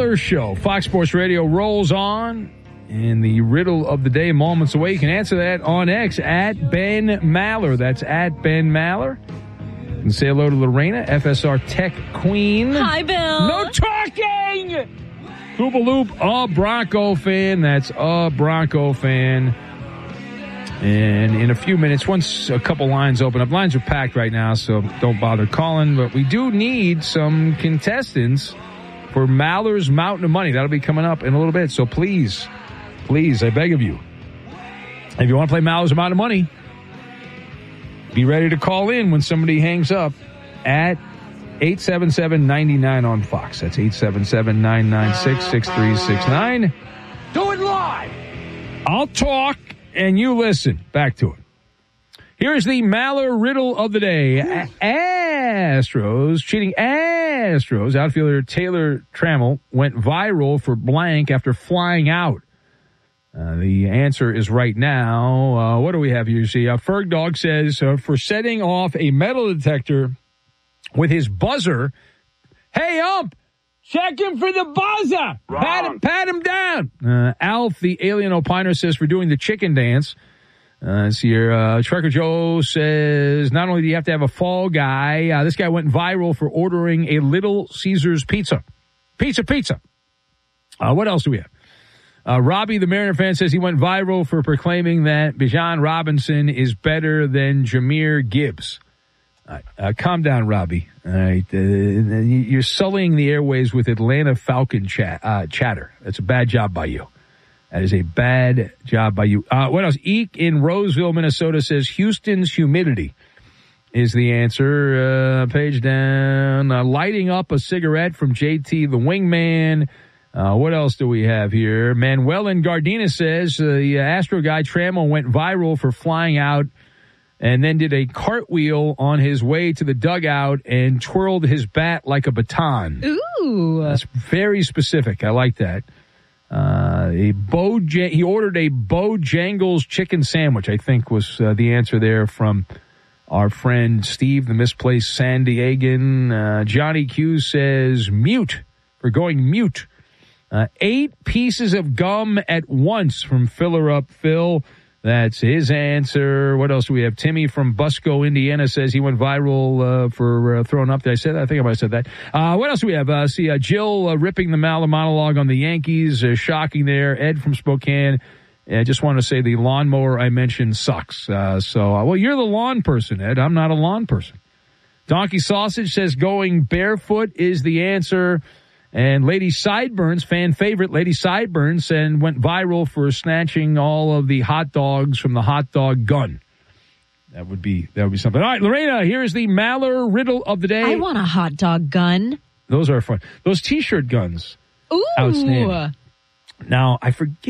Maller Show. Fox Sports Radio rolls on. And the riddle of the day, moments away. You can answer that on X at Ben Maller. That's at Ben Maller. And say hello to Lorena, FSR Tech Queen. Hi, Bill. No talking! Koopaloop, a Bronco fan. That's a Bronco fan. And in a few minutes, once a couple lines open up, lines are packed right now, so don't bother calling. But we do need some contestants for Maller's Mountain of Money. That'll be coming up in a little bit. So please, I beg of you, if you want to play Maller's Mountain of Money, be ready to call in when somebody hangs up at 877-99 on Fox. That's 877-996-6369. Do it live! I'll talk and you listen. Back to it. Here's the Maller riddle of the day. Cheating Astros outfielder Taylor Trammell went viral for blank after flying out. The answer is right now. What do we have here? You see, Ferg Dog says for setting off a metal detector with his buzzer. Hey, Ump, check him for the buzzer. Pat him down. Alf, the alien opiner, says for doing the chicken dance. See here, Trucker Joe says not only do you have to have a fall guy, this guy went viral for ordering a Little Caesars pizza. Pizza. What else do we have? Robbie, the Mariner fan, says he went viral for proclaiming that Bijan Robinson is better than Jahmyr Gibbs. Calm down, Robbie. All right. You're sullying the airways with Atlanta Falcon chatter. That's a bad job by you. That is a bad job by you. What else? Eek in Roseville, Minnesota says Houston's humidity is the answer. Page down. Lighting up a cigarette from JT the Wingman. What else do we have here? Manuel in Gardena says the Astro guy Trammell went viral for flying out and then did a cartwheel on his way to the dugout and twirled his bat like a baton. Ooh. That's very specific. I like that. He ordered a Bojangles chicken sandwich, I think was the answer there from our friend Steve, the misplaced San Diegan. Johnny Q says mute, for going mute. 8 pieces of gum at once from Filler Up Phil. That's his answer. What else do we have? Timmy from Busco, Indiana says he went viral for throwing up. Did I say that? I think I might have said that. What else do we have? Jill ripping the Maller monologue on the Yankees. Shocking there. Ed from Spokane. I just want to say the lawnmower I mentioned sucks. Well, you're the lawn person, Ed. I'm not a lawn person. Donkey Sausage says going barefoot is the answer. And Lady Sideburns, fan favorite, Lady Sideburns, and went viral for snatching all of the hot dogs from the hot dog gun. That would be something. All right, Lorena, here is the Maller riddle of the day. I want a hot dog gun. Those are fun. Those T-shirt guns. Ooh. Outstanding. Now, I forget.